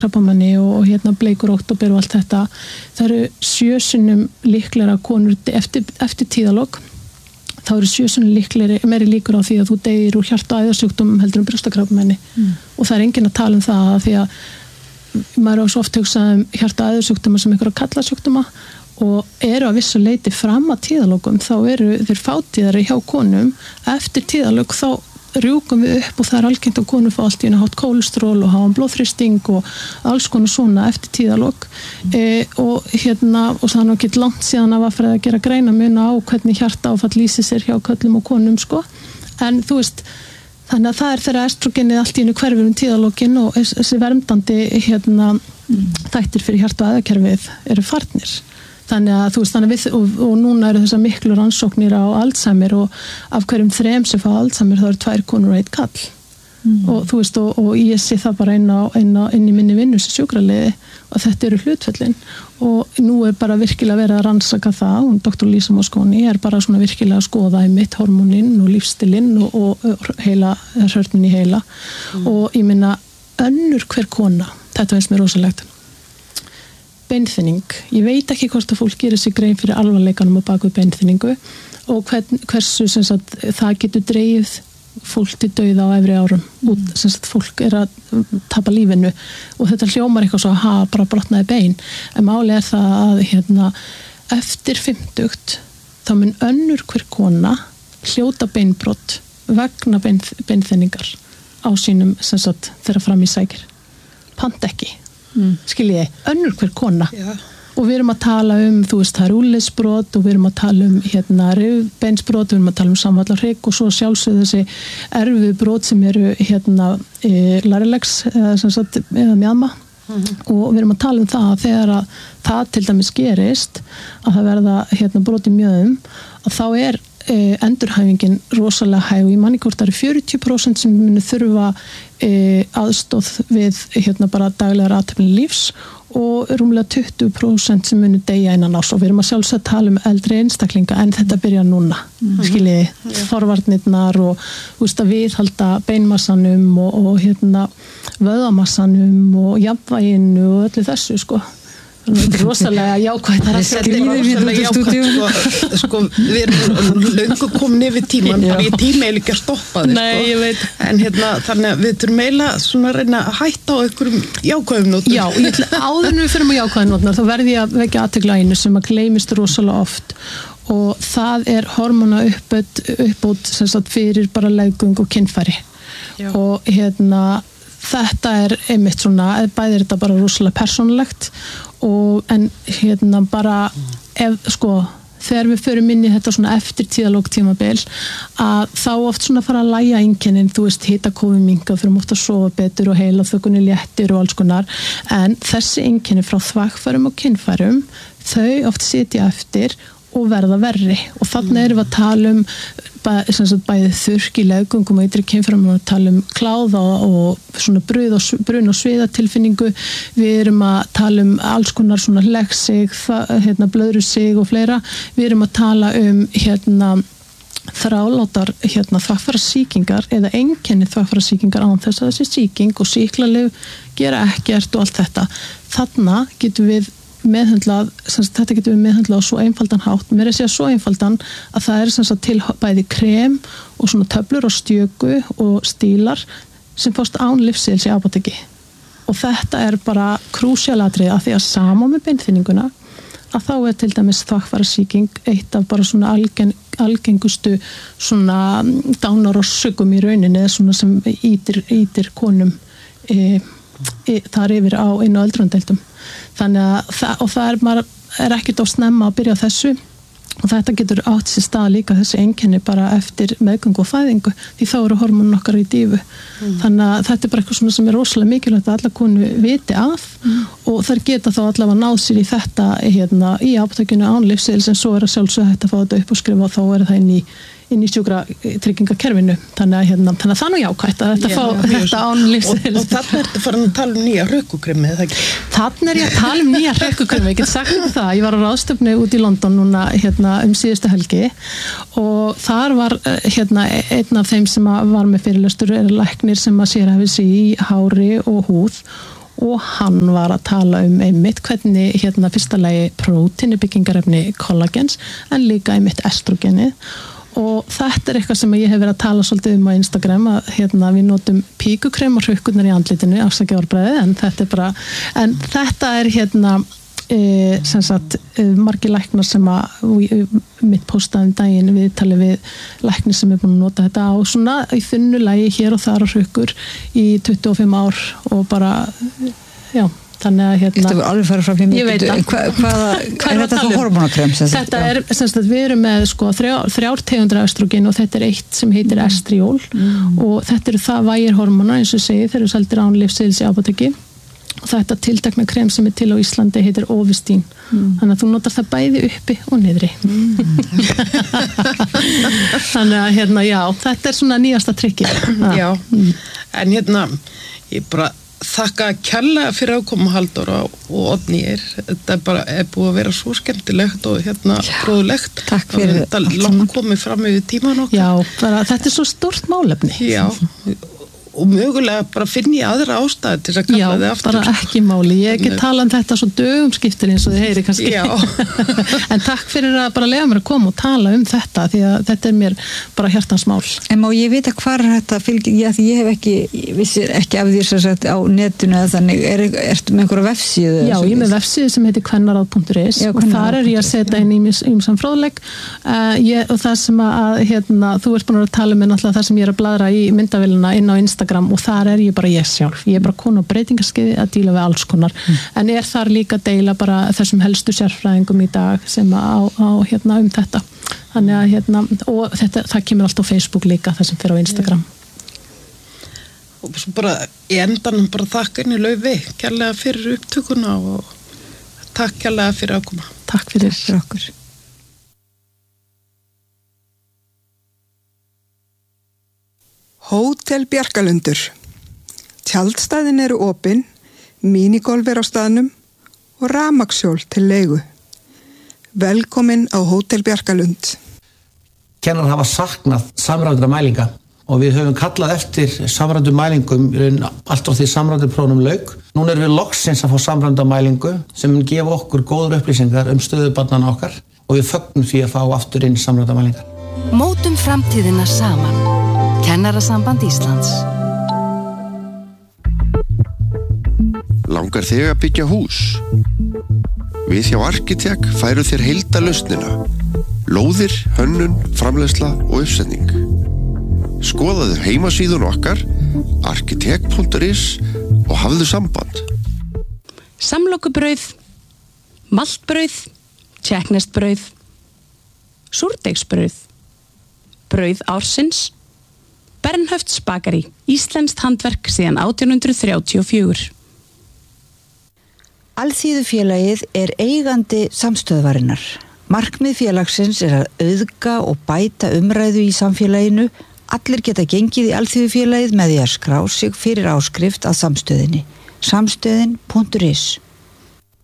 krabbameini og bleikur október og allt þetta. Það eru 7 sinnum líklegra konur eftir tíðalok. Þá eru 7 sinnum meiri líkur á því að þú deyr úr hjarta- og æðasjúkdómum heldur brjóstakrabbameini. Og það enginn að tala það því að maður svo oft hugsað hjarta- og æðasjúkdóma sem einhverja kallasjúkdóma og eru að vissu leiti fram að tíðalokum, þá eru þeir fátíðari hjá konum. Eftir tíðalok þá rjúkum við upp og það algengt að konur fá allt í einu hátt kólesteról og hafa blóðþrýsting og alls konar svona eftir tíðalok og það er ekki langt síðan að var fyrir að gera greinamuna á hvernig hjartaáfall lýsir sér hjá körlum og konum sko. En þú veist, þannig að það er þegar estrogenið allt í einu hverfur tíðalokin og þessi verndandi þættir fyrir hjarta- og æðakerfið eru farnir. Þannig að þú veist, og núna eru þessar miklu rannsóknir á Alzheimer og af hverjum 3 sem fá Alzheimer þá eru 2 konur og 1 kall. Og þú veist, og ég sé það bara inn í minni vinnu sem sjúkraliði og þetta eru hlutföllin og nú er bara virkilega verið að rannsaka það og Dr. Lisa Mosconi er bara svona virkilega að skoða einmitt hormónin og lífstilinn og heila, hörnin í heila og ég minna önnur hver kona, þetta veist mér rosalegt. Beinþynning. Ég veit ekki hvort að fólk gerir sig grein fyrir alvarleikanum á baku beinþynningu og hversu það getur dreifð fólk til dauða á efri árum út, fólk er að tapa lífinu og þetta hljómar eitthvað svo að bara brotnaði bein en máli er það að eftir 50 þá mun önnur hver kona hljóta beinbrot vegna beinþynningar á sínum þegar fram í sækir pant ekki skiljiði, önnur hver kona og við erum að tala þú veist, það er úlnliðsbrot og við erum að tala rifbeinsbrot, við erum að tala samvallarhrygg og svo sjálfsögðu þessi erfiðu brot sem eru larilegs eða mjaðma og við erum að tala það að þegar að það til dæmis gerist að það verða brot í mjöðum að þá er endurhæfingin rosalega hæg og ég manni hvort það eru 40% sem munu þurfa aðstóð við bara daglegar athöfni lífs og rúmlega 20% sem munu deyja innan árs og við erum að sjálfsögða tala eldri einstaklinga en þetta byrjar núna skiljiði, forvarnirnar og að viðhalda beinmassanum og vöðamassanum og jafnvæginu og öllu þessu sko. Það er rosalega jákvætt að skrýði við út í stúdíu sko, við erum löngu komin yfir tíman bara ég tíma eiginlega ekki að stoppa þig Nei, ég veit en þannig að við þurfum eiginlega svona að reyna að hætta á einhverjum jákvæðum nótum Já, áður en við fyrir á jákvæðum nótum þá verði ég að vekja athygli á einu sem að gleymist rosalega oft og það er hormóna uppbót fyrir bara leggung og kynfæri og þetta er einmitt svona, bæði þetta bara rosalega persónulegt en bara þegar við förum inn í þetta svona eftir tíðalok tímabil að þá oft svona fara að lægja einkennin, þú veist, hitakófið minnka, þurfum oft að sofa betur og heilaþökunni léttir og alls konar en þessi einkenni frá þvagfærum og kynfærum, þau oft sitja eftir og verða verri og þannig erum við að tala bæði þurrk í leggöngum og ytri kynfærum og tala kláða og svona brun og sviðatilfinningu við erum að tala alls konar svona leggsig, blöðrusig og fleira, við erum að tala þrálátar þvagfærasýkingar eða einkenni þvagfærasýkingar án þess að þessi sýking og sýklalyf gera ekkert og allt þetta þarna getum við þetta getur við meðhöndlað á svo einfaldan hátt mér segja svo einfaldan að það er til bæði krem og svona töflur og stjöku og stílar sem fást án lyfseðils í apóteki og þetta er bara krúsjalatriði að því að sama með beinþynninguna að þá er til dæmis þvagfærasýking eitt af bara svona algengustu svona dánarorsökum í rauninni eða svona sem ítir konum þar yfir inn á öldrunardeildum þannig að það er ekkert of snemma að byrja á þessu og þetta getur átt sér stað líka þessi einkenni bara eftir meðgöngu og fæðingu því þá eru hormónin okkar í dífu þannig að þetta er bara eitthvað svona sem er rosalega mikilvægt að alla konu viti af og þær geta þá allavega náð sér í þetta í apótekinu án lyfseðils en svo er að sjálfsögða hægt að fá þetta upp og skrifa og þá er það inn í sjúkratryggingakerfinu þannig að það er nú jákvætt að þetta án lyfseðils og þarna ertu farin að tala nýja hrukkukremi eða ekki? Þarna er ég að tala nýja hrukkukremi ég get sagt það, ég var á ráðstefnu út í London núna síðustu helgi og þar var einn af þeim sem var með fyrirlestur er læknir sem að sérhæfir sig í hári og húð og hann var að tala einmitt hvernig fyrsta lagi prótínubyggingarefni kollagens en líka einmitt estrogenið og þetta eitthvað sem ég hef verið að tala svolítið á Instagram að við notum píkukrem og hrukkurnar í andlitinu afsakjárbröði en þetta sem sagt margir læknar sem að mitt postaði daginn við tali við læknir sem búin að nota þetta á svona í þunnu lagi hér og þar og hrukkur í 25 ár og bara þannig að Þetta var alveg farið frá fyrir ég veit hvað er þetta þá hormónakrem? Þetta sem sagt við erum með þrjár tegundir estrógen og þetta eitt sem heitir estriól og þetta það vægir hormónar eins og segið þeir eru seldir án lyfseðils í apóteki og þetta tiltekna krem sem til á Íslandi heitir Ovistin þannig að þú notar það bæði uppi og niðri þannig að þetta svona nýjasta trikki Já, en ég bara þakka kærlega fyrir að koma Halldóra og Oddnýr þetta er búið að vera svo skemmtilegt og fróðlegt Takk fyrir þetta langt komið fram yfir tíman okkar Já, þetta er svo stórt málefni Já og mögulega bara finn ég aðra ástæði til að kalla þið aftur. Já, bara ekki máli. Ég get talað þetta svo dögum skiptir eins og þið heyri kannski. Já. En takk fyrir að bara leyfa mér að koma og tala þetta því að þetta er mér bara hjartans mál. En má ég vita hvar þetta fylgir, því ég hef vissi ekki af því sem sagt á netinu eða þannig, ertu með einhverja vefsíðu? Já, ég er með vefsíðu sem heitir kvennarráð.is og þar er ég að setja inn ýmsan fróðleik og það sem að þú ert búin að tala með náttúrulega það sem ég er að bladra í myndavélina inn á Instagram og þar er ég bara ég sjálf. Ég er bara konu á breytingaskeiði að díla við alls konar. En er þar líka að deila bara þessum helstu sérfræðingum í dag sem á þetta. Þannig að og það kemur allt á Facebook líka það sem fyrir á Instagram. Og svo bara í endanum bara þakka henni Laufi kærlega fyrir upptökuna og takk kærlega fyrir að koma. Takk fyrir okkur. Hótel Bjarkalundur. Tjaldstæðin eru opin, minigolf á staðnum og rafmagnshjól til leigu. Velkomin á Hótel Bjarkalund. Kennarar hafa saknað samræmdra mælinga og við höfum kallað eftir samræmdum mælingum allt frá því samræmduprófunum lauk. Núna erum við loksins að fá samræmda mælingu sem mun gefa okkur góður upplýsingar stöðu barnanna okkar og við fögnum því að fá aftur inn samræmda mælingar. Mótum framtíðina saman. Kennarasamband Íslands. Langar þig að byggja hús? Við hjá Arkitek færum þér heildarlausnina. Lóðir, hönnun, framleiðsla og uppsetning. Skoðaðu heimasíðun okkar arkitek.is og hafðu samband. Samlokubrauð, maltbrauð, tékkneskt súrdeigsbrauð, brauð ársins, Bernhöfts bakari, íslenskt handverk síðan 1834. Alþýðufélagið er eigandi samstöðvarinnar. Markmið félagsins er að auðga og bæta umræðu í samfélaginu. Allir geta gengið í Alþýðufélagið með því að skrá sig fyrir áskrift að samstöðinni. Samstöðin.is